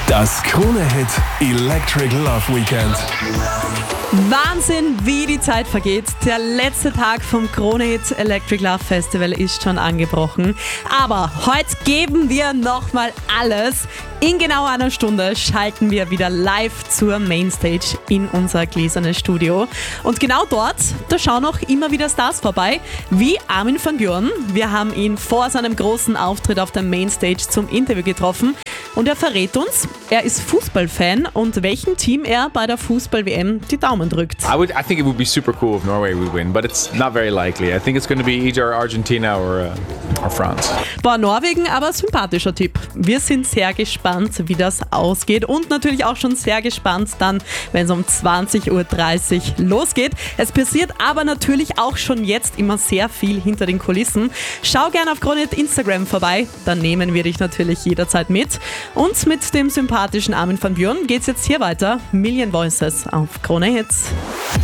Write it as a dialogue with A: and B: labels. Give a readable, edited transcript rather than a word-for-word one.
A: Das Krone-Hit Electric Love Weekend.
B: Wahnsinn, wie die Zeit vergeht. Der letzte Tag vom Krone-Hit Electric Love Festival ist schon angebrochen. Aber heute geben wir nochmal alles. In genau einer Stunde schalten wir wieder live zur Mainstage in unser gläsernes Studio. Und genau dort, da schauen auch immer wieder Stars vorbei, wie Armin van Buuren. Wir haben ihn vor seinem großen Auftritt auf der Mainstage zum Interview getroffen. Und er verrät uns, er ist Fußballfan und welchem Team er bei der Fußball-WM die Daumen drückt.
C: I think it would be super cool if Norway would win, but it's not very likely. I think it's going to be either Argentina or France.
B: Boah, Norwegen, aber sympathischer Tipp. Wir sind sehr gespannt, wie das ausgeht und natürlich auch schon sehr gespannt dann, wenn es um 20.30 Uhr losgeht. Es passiert aber natürlich auch schon jetzt immer sehr viel hinter den Kulissen. Schau gerne auf Krone-Hit Instagram vorbei, dann nehmen wir dich natürlich jederzeit mit. Und mit dem sympathischen Armin van Buuren geht's jetzt hier weiter. Million Voices auf Krone Hits.